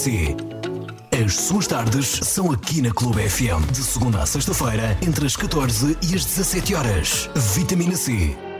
C. As suas tardes são aqui na Clube FM, de segunda a sexta-feira, entre as 14 e as 17 horas. Vitamina C.